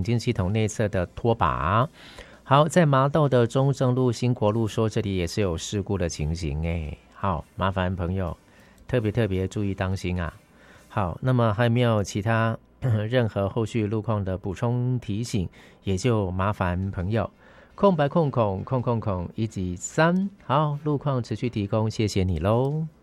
引进系统内侧的拖把。好，在麻豆的中正路、新国路说这里也是有事故的情形哎，好，麻烦朋友特别注意当心啊。好，那么还有没有其他任何后续路况的补充提醒，也就麻烦朋友空白空空空空空1及3，好，路况持续提供，谢谢你喽。